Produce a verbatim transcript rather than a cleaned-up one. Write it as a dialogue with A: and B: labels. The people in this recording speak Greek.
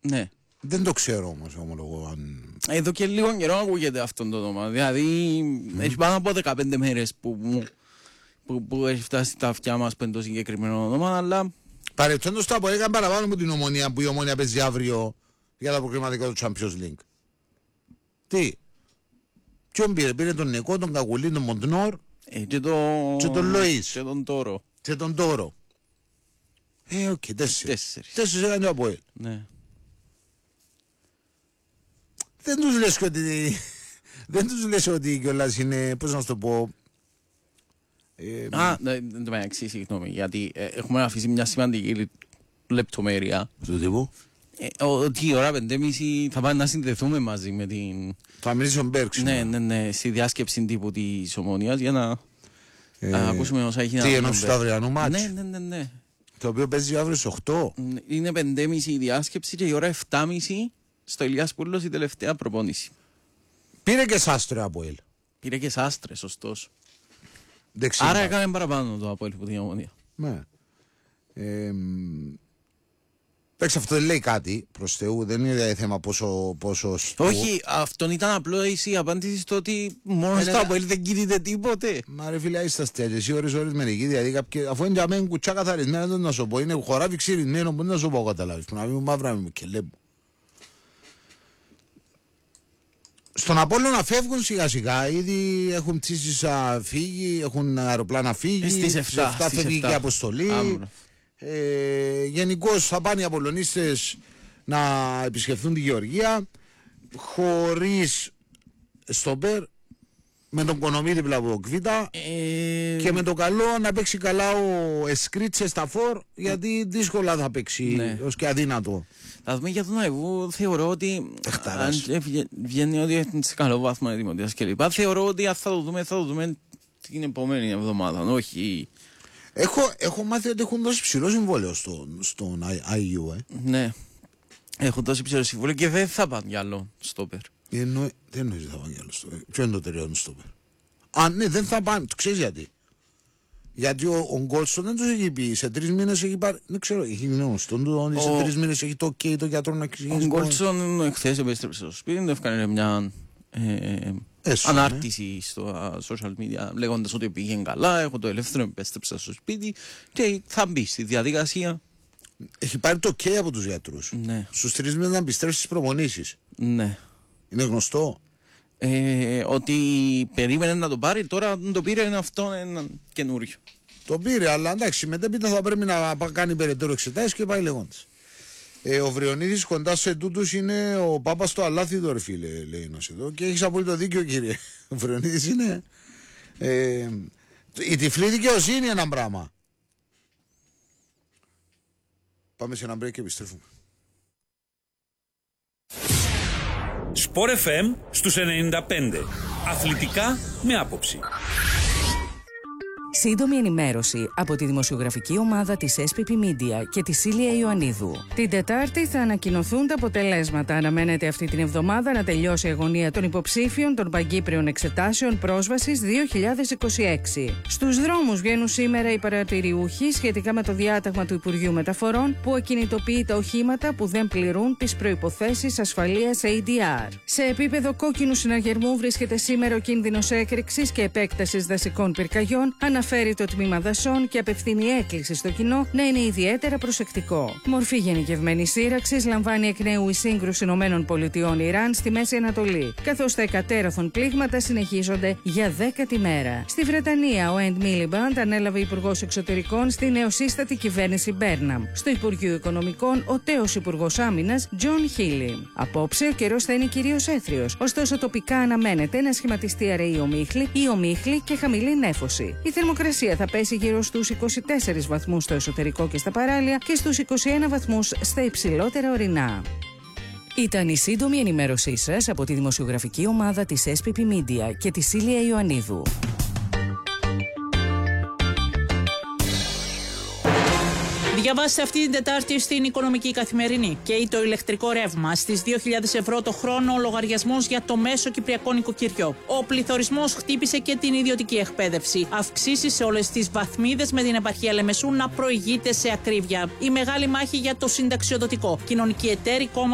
A: Ναι.
B: Δεν το ξέρω όμως, ομολογώ. Αν...
A: Εδώ και λίγο καιρό ακούγεται αυτό το όνομα. Δηλαδή, mm. έχει πάνω από δεκαπέντε μέρες που, που, που έχει φτάσει στα αυτιά μας που είναι το συγκεκριμένο όνομα, αλλά...
B: Παρεπτόντως το ΑΠΟΕΛ έκανε παραπάνω με την Ομονία, που η Ομονία παίζει αύριο για το προκριματικό του Champions League. Τι? Ποιον πήρε? Πήρε τον Νικό, τον Κακουλή, τον Μοντνόρ
A: ε, και, το...
B: και τον Λοΐς
A: και τον Τόρο.
B: Και τον Τόρο. Ε, οκ, okay, τέσσερις. Τέσσερις. Τέσσερις έκανε το ΑΠΟΕΛ.
A: Ναι.
B: Δεν τους λες ότι... δεν τους λες ότι κιόλας είναι, πώς να σου το πω...
A: Ε, Α, δεν το μεταξύ, συγγνώμη, γιατί ε, έχουμε αφήσει μια σημαντική λεπτομέρεια.
B: Του τύπου?
A: Ε, ότι η ώρα πεντέμιση θα πάμε να συνδεθούμε μαζί με την...
B: Θα μιλήσει ο Μπέρξ.
A: Ναι, ναι, ναι, στη διάσκεψη τύπου της Ομονίας για να ε, α, ακούσουμε όσα έχει να πει.
B: Τι εννοείς του αυριανού μάτς?
A: Ναι, ναι, ναι, ναι.
B: Το οποίο παίζει αύριο στις οκτώ.
A: Είναι πεντέμιση η διάσκεψη και η ώρα εφτά και μισή στο Ηλιάς Πούλος η τελευταία προπόνηση.
B: Πήρε και Σάστρε από ελ.
A: Πήρε και Σάστρε, σωστός.
B: Δεξιά.
A: Άρα έκανε παραπάνω το από ελ που την Ομονία.
B: Ναι. Ε, Παίξει, αυτό δεν λέει κάτι προς Θεού, δεν είναι θέμα πόσο... πόσο
A: όχι, αυτόν ήταν απλό η απάντηση στο ότι μόνο στο ΑΠΟΕΛ δεν κινείται τίποτε.
B: Μα ρε φίλε, είσαι στα εσύ ώρες ώρες μερικοί, δηλαδή κάποιοι, αφού είναι για μένα κουτσά καθαρισμένα, δεν να σου πω, είναι χωράφι ξυρισμένο, μπορεί να σου πω καταλάβεις, που να μην μου μαύρα με και λέμπω. Στον Απόλλωνα να φεύγουν σιγά σιγά, ήδη έχουν πτήσεις να φύγει, έχουν αεροπλάνα φύγει,
A: στις εφτά
B: φεύγει και αποστολή. Άμυνα. Ε, γενικώς θα πάνε οι Απολλωνίστες να επισκεφθούν τη Γεωργία χωρίς στόπερ, με τον Κονομίδη από Κβίτα ε... και με το καλό να παίξει καλά ο Εσκρίτσε στα φορ, γιατί δύσκολα θα παίξει, ναι, ως και αδύνατο.
A: Θα δούμε για τον Αϊβού, θεωρώ ότι αν βγαίνει ότι είναι σε καλό βάθμο ετοιμότητας κλπ. Θεωρώ ότι αν θα το δούμε, θα το δούμε την επόμενη εβδομάδα, όχι...
B: Έχω, έχω μάθει ότι έχουν δώσει ψηλό συμβόλαιο στον, στον άι γιου, ε.
A: Ναι, έχουν δώσει ψηλό συμβόλαιο και δεν θα πάνε κι άλλο στόπερ.
B: Εννο... Δεν εννοείς ότι θα πάνε κι άλλο στόπερ. Ποιο είναι το τελειώνει στόπερ? Α, ναι, δεν θα πάνε. Το ξέρεις γιατί? Γιατί ο, ο Γκόλστον δεν τους έχει πει. Σε τρεις μήνες έχει πάρει. Δεν ξέρω, έχει γνώστον ότι σε τρεις μήνες έχει το OK το γιατρό να ξεκινήσει.
A: Ο Γκόλστον εχθές επέστρεψε στο σπίτι, του έφκανε μια ε, Έσου, ανάρτηση ναι, στο uh, social media λέγοντας ότι πήγαινε καλά, έχω το ελεύθερο, επέστρεψα στο σπίτι και θα μπει στη διαδικασία.
B: Έχει πάρει το OK από τους γιατρούς.
A: Ναι.
B: Στους τρεις μήνες να επιστρέψει στις προπονήσεις.
A: Ναι.
B: Είναι γνωστό.
A: Ε, ότι περίμενε να το πάρει, τώρα το πήρε, είναι αυτό ένα καινούριο.
B: Το πήρε, αλλά εντάξει, μετέπειτα θα πρέπει να κάνει περαιτέρω εξετάσεις και πάει λέγοντας. Ε, ο Βριονίδης κοντά σε τούτους είναι ο Πάπας το αλάθητο, ρε φίλε, λέει ένας εδώ. Και έχεις απόλυτο δίκιο, κύριε. Ο Βριονίδης είναι ε, η τυφλή δικαιοσύνη είναι ένα πράγμα. Πάμε σε ένα break και επιστρέφουμε.
C: Σπορ εφ εμ στους ενενήντα πέντε. Αθλητικά με άποψη.
D: Σύντομη ενημέρωση από τη δημοσιογραφική ομάδα της ες πι πι Media και τη Σίλια Ιωαννίδου. Την Τετάρτη θα ανακοινωθούν τα αποτελέσματα. Αναμένεται αυτή την εβδομάδα να τελειώσει η αγωνία των υποψήφιων των Παγκύπριων Εξετάσεων Πρόσβασης δύο χιλιάδες είκοσι έξι. Στους δρόμους βγαίνουν σήμερα οι παρατηριούχοι σχετικά με το διάταγμα του Υπουργείου Μεταφορών που ακινητοποιεί τα οχήματα που δεν πληρούν τις προϋποθέσεις ασφαλείας έι ντι αρ. Σε επίπεδο κόκκινου συναγερμού βρίσκεται σήμερα ο κίνδυνος έκρηξης και επέκτασης δασικών πυρκαγιών. Αναφέρει το τμήμα δασών και απευθύνει έκκληση στο κοινό να είναι ιδιαίτερα προσεκτικό. Μορφή γενικευμένης σύραξης λαμβάνει εκ νέου η σύγκρουση ΗΠΑ Ιράν στη Μέση Ανατολή, καθώς τα εκατέρωθον πλήγματα συνεχίζονται για δέκατη μέρα. Στη Βρετανία, ο Εντ Μίλιμπαντ ανέλαβε υπουργός εξωτερικών στη νεοσύστατη κυβέρνηση Μπέρναμ. Στο Υπουργείο Οικονομικών, ο τέος υπουργός άμυνας Τζον Χίλι. Απόψε, ο καιρός θα είναι κυρίως έθριος, ωστόσο τοπικά αναμένεται να σχηματιστεί αραιή ομίχλη ή ομίχλη και χαμηλή νέφωση. Η θερμοκρασία θα πέσει γύρω στους είκοσι τέσσερις βαθμούς στο εσωτερικό και στα παράλια και στους είκοσι ένα βαθμούς στα υψηλότερα ορεινά. Ήταν η σύντομη ενημέρωσή σας από τη δημοσιογραφική ομάδα της ες πι πι Media και τη Σίλια Ιωαννίδου.
E: Διαβάστε αυτή την Τετάρτη στην Οικονομική Καθημερινή. Καίει το ηλεκτρικό ρεύμα στις δύο χιλιάδες ευρώ το χρόνο ο λογαριασμός για το μέσο κυπριακό νοικοκυριό. Ο πληθωρισμός χτύπησε και την ιδιωτική εκπαίδευση. Αυξήσεις σε όλες τις βαθμίδες με την επαρχία Λεμεσού να προηγείται σε ακρίβεια. Η μεγάλη μάχη για το συνταξιοδοτικό. Κοινωνικοί εταίροι, κόμμα